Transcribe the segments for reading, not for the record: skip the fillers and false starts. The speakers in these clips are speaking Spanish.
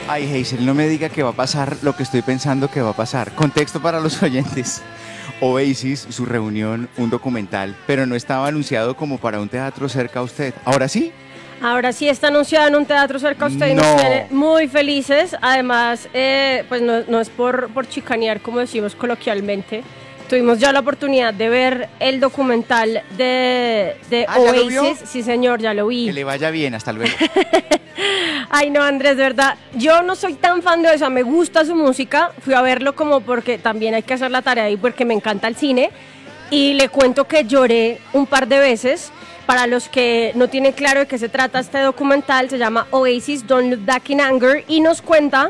Ay, Hazel, no me diga que va a pasar lo que estoy pensando que va a pasar. Contexto para los oyentes. Oasis, su reunión, un documental, pero no estaba anunciado como para un teatro cerca a usted. ¿Ahora sí? Ahora sí está anunciado en un teatro cerca de usted y nos tiene No. muy felices. Además, pues no es por chicanear, como decimos coloquialmente. Tuvimos ya la oportunidad de ver el documental de ¿Ah, ya lo vio? Oasis. Sí, señor, ya lo vi. Que le vaya bien, hasta luego. Ay, no, Andrés, de verdad, yo no soy tan fan de eso, me gusta su música, fui a verlo como porque también hay que hacer la tarea y porque me encanta el cine, y le cuento que lloré un par de veces. Para los que no tienen claro de qué se trata este documental, se llama Oasis, Don't Look Back in Anger, y nos cuenta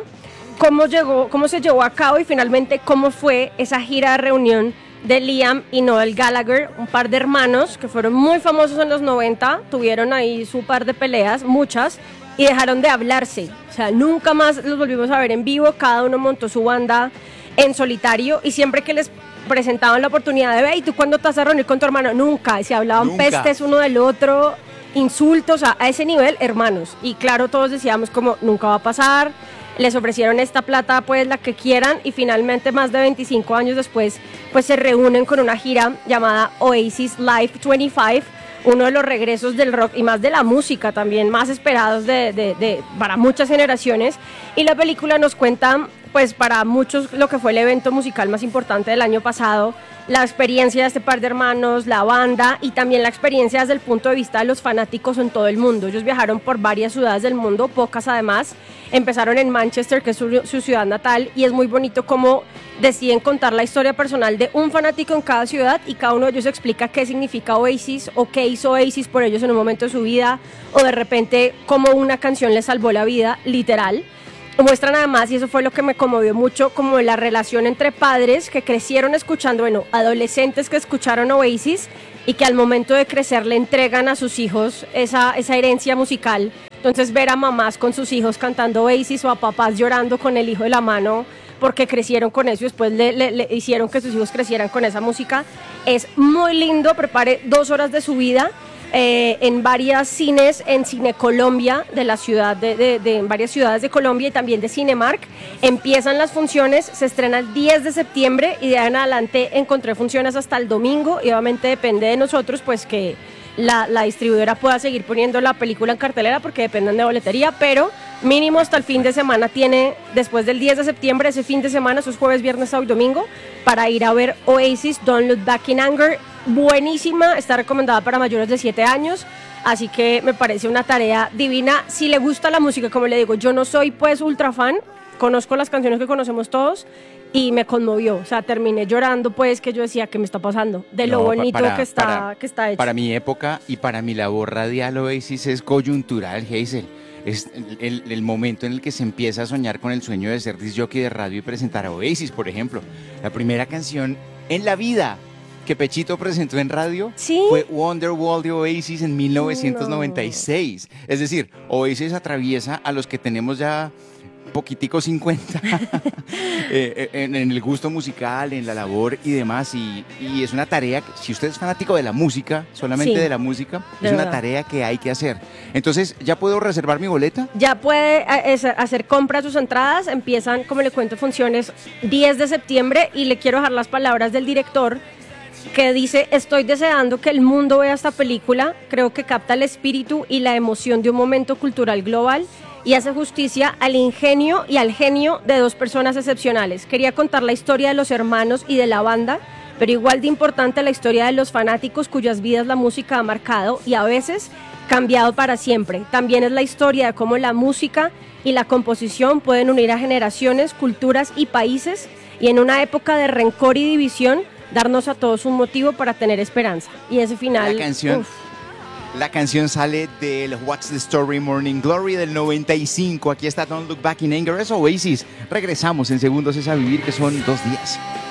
cómo se llevó a cabo y finalmente cómo fue esa gira de reunión de Liam y Noel Gallagher, un par de hermanos que fueron muy famosos en los 90, tuvieron ahí su par de peleas, muchas, y dejaron de hablarse. O sea, nunca más los volvimos a ver en vivo, cada uno montó su banda en solitario y siempre que les presentaban la oportunidad de ver, ¿y tú cuándo te vas a reunir con tu hermano? Nunca, y se hablaban Nunca. pestes uno del otro, insultos, a ese nivel, hermanos. Y claro, todos decíamos como, nunca va a pasar. Les ofrecieron esta plata, pues la que quieran, y finalmente más de 25 años después, pues se reúnen con una gira llamada Oasis Live 25, uno de los regresos del rock y más de la música también, más esperados para muchas generaciones. Y la película nos cuenta, pues para muchos, lo que fue el evento musical más importante del año pasado, la experiencia de este par de hermanos, la banda y también la experiencia desde el punto de vista de los fanáticos en todo el mundo. Ellos viajaron por varias ciudades del mundo, pocas además. Empezaron en Manchester, que es su ciudad natal, y es muy bonito cómo deciden contar la historia personal de un fanático en cada ciudad y cada uno de ellos explica qué significa Oasis o qué hizo Oasis por ellos en un momento de su vida o de repente cómo una canción les salvó la vida, literal. Muestran además, y eso fue lo que me conmovió mucho, como la relación entre padres que crecieron escuchando, bueno, adolescentes que escucharon Oasis y que al momento de crecer le entregan a sus hijos esa herencia musical. Entonces ver a mamás con sus hijos cantando Oasis o a papás llorando con el hijo de la mano porque crecieron con eso y después le hicieron que sus hijos crecieran con esa música, es muy lindo. Prepare 2 horas de su vida. En varias cines, en Cine Colombia de la ciudad en varias ciudades de Colombia y también de Cinemark. Empiezan las funciones, se estrena el 10 de septiembre y de ahí en adelante encontré funciones hasta el domingo y obviamente depende de nosotros pues que la distribuidora pueda seguir poniendo la película en cartelera porque dependen de boletería, pero mínimo hasta el fin de semana tiene, después del 10 de septiembre, ese fin de semana, esos jueves, viernes, sábado y domingo, para ir a ver Oasis, Don't Look Back in Anger. Buenísima, está recomendada para mayores de 7 años, así que me parece una tarea divina. Si le gusta la música, como le digo, yo no soy pues ultra fan, conozco las canciones que conocemos todos y me conmovió, o sea, terminé llorando pues que yo decía, ¿qué me está pasando? De lo bonito que está hecho. Para mi época y para mi labor radial, Oasis es coyuntural, Hazel. Es el momento en el que se empieza a soñar con el sueño de ser disc jockey de radio y presentar a Oasis, por ejemplo. La primera canción en la vida que Pechito presentó en radio ¿Sí? fue Wonderwall de Oasis en 1996. No. Es decir, Oasis atraviesa a los que tenemos ya poquitico 50 en el gusto musical, en la labor y demás, y es una tarea que, si usted es fanático de la música, solamente Sí, de la música, de es verdad. una tarea que hay que hacer. Entonces, ¿ya puedo reservar mi boleta? Ya puede hacer compras, sus entradas, empiezan, como le cuento, funciones 10 de septiembre y le quiero dejar las palabras del director que dice: estoy deseando que el mundo vea esta película, creo que capta el espíritu y la emoción de un momento cultural global y hace justicia al ingenio y al genio de 2 personas excepcionales. Quería contar la historia de los hermanos y de la banda, pero igual de importante la historia de los fanáticos cuyas vidas la música ha marcado y a veces cambiado para siempre. También es la historia de cómo la música y la composición pueden unir a generaciones, culturas y países y en una época de rencor y división darnos a todos un motivo para tener esperanza. Y ese final... La canción sale del What's the Story Morning Glory del 95. Aquí está Don't Look Back in Anger, es Oasis. Regresamos en Segundos es a Vivir, que son 2 días.